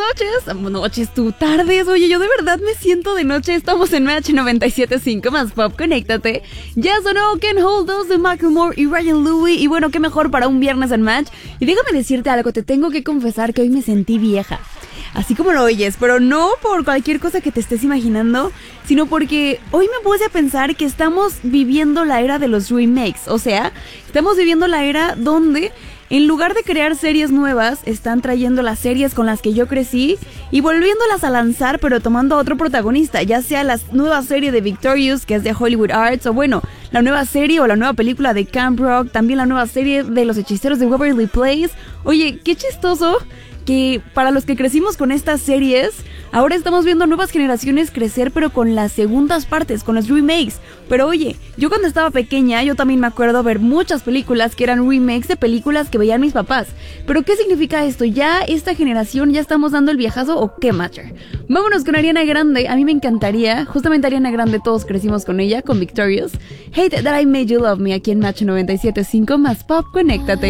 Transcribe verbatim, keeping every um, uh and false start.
noches, noches, tú, tardes. Oye, yo de verdad me siento de noche. Estamos en Match noventa y siete punto cinco más Pop, conéctate. Ya sonó Can't Hold Us de Macklemore y Ryan Louis. Y bueno, qué mejor para un viernes en Match. Y déjame decirte algo, te tengo que confesar que hoy me sentí vieja. Así como lo oyes, pero no por cualquier cosa que te estés imaginando, sino porque hoy me puse a pensar que estamos viviendo la era de los remakes. O sea, estamos viviendo la era donde en lugar de crear series nuevas, están trayendo las series con las que yo crecí y volviéndolas a lanzar, pero tomando a otro protagonista, ya sea la nueva serie de Victorious, que es de Hollywood Arts, o bueno, la nueva serie o la nueva película de Camp Rock, también la nueva serie de Los Hechiceros de Waverly Place. Oye, qué chistoso que para los que crecimos con estas series, ahora estamos viendo nuevas generaciones crecer, pero con las segundas partes, con los remakes. Pero oye, yo cuando estaba pequeña, yo también me acuerdo ver muchas películas que eran remakes de películas que veían mis papás. ¿Pero qué significa esto? ¿Ya esta generación ya estamos dando el viejazo o qué, Matcher? Vámonos con Ariana Grande. A mí me encantaría, justamente Ariana Grande, todos crecimos con ella, con Victorious. Hate That I Made You Love Me, aquí en Match noventa y siete punto cinco más Pop, conéctate.